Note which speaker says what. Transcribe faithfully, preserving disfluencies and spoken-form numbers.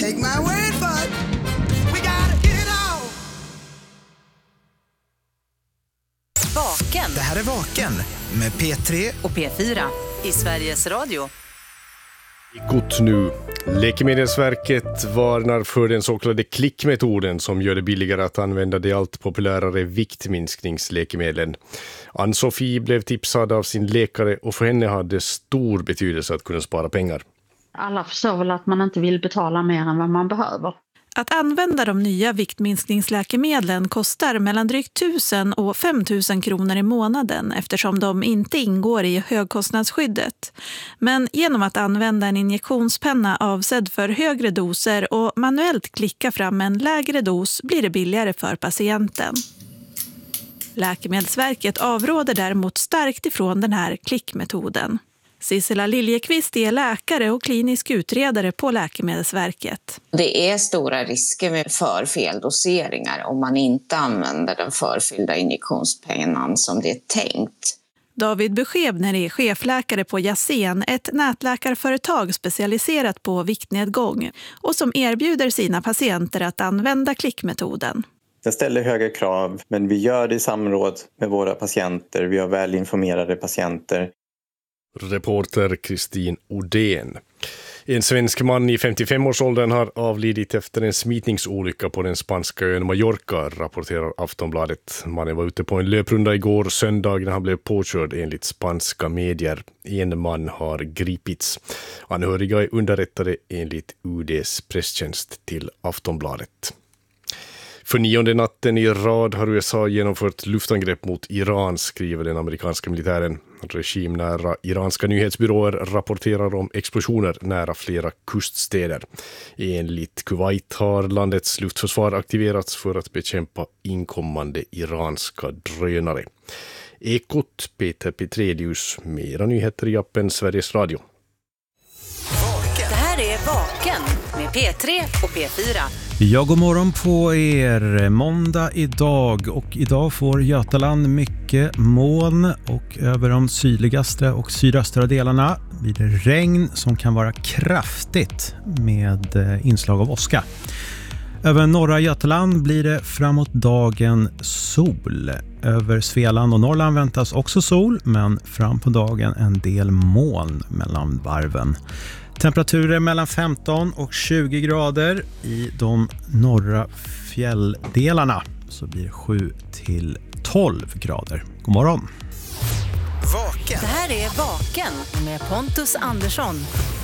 Speaker 1: take my word for it. We gotta get on.
Speaker 2: Vaken.
Speaker 3: Det här är Vaken med P tre
Speaker 2: och P fyra i Sveriges Radio.
Speaker 4: Gott nu. Läkemedelsverket varnar för den så kallade klickmetoden som gör det billigare att använda de allt populärare viktminskningsläkemedlen. Ann-Sofie blev tipsad av sin läkare och för henne hade stor betydelse att kunna spara pengar.
Speaker 5: Alla förstår väl att man inte vill betala mer än vad man behöver.
Speaker 6: Att använda de nya viktminskningsläkemedlen kostar mellan drygt tusen och femtusen kronor i månaden eftersom de inte ingår i högkostnadsskyddet. Men genom att använda en injektionspenna avsedd för högre doser och manuellt klicka fram en lägre dos blir det billigare för patienten. Läkemedelsverket avråder däremot starkt ifrån den här klickmetoden. Sissela Liljekvist är läkare och klinisk utredare på Läkemedelsverket.
Speaker 7: Det är stora risker med för feldoseringar om man inte använder den förfyllda injektionspennan som det är tänkt.
Speaker 6: David Beskebner är chefläkare på Jasen, ett nätläkarföretag specialiserat på viktnedgång och som erbjuder sina patienter att använda klickmetoden.
Speaker 8: Den ställer höga krav, men vi gör det i samråd med våra patienter. Vi har väl informerade patienter.
Speaker 4: Reporter Kristin Odén. En svensk man i femtiofem-årsåldern har avlidit efter en smitningsolycka på den spanska ön Mallorca, rapporterar Aftonbladet. Mannen var ute på en löprunda igår söndag när han blev påkörd enligt spanska medier. En man har gripits. Anhöriga är underrättade enligt U D:s presstjänst till Aftonbladet. För nionde natten i rad har U S A genomfört luftangrepp mot Iran, skriver den amerikanska militären. Regimnära iranska nyhetsbyråer rapporterar om explosioner nära flera kuststäder. Enligt Kuwait har landets luftförsvar aktiverats för att bekämpa inkommande iranska drönare. Ekot, Peter Petrelius, mera nyheter i appen Sveriges Radio.
Speaker 2: Det här är Vaken med P tre och P fyra.
Speaker 9: Ja, god morgon på er. Måndag idag och idag får Götaland mycket moln och över de sydligaste och sydöstra delarna blir det regn som kan vara kraftigt med inslag av åska. Över norra Götaland blir det framåt dagen sol. Över Svealand och Norrland väntas också sol, men fram på dagen en del moln mellan varven. Temperaturer mellan femton och tjugo grader. I de norra fjälldelarna så blir det sju till tolv grader. God morgon!
Speaker 3: Vaken.
Speaker 2: Det här är Vaken med Pontus Andersson.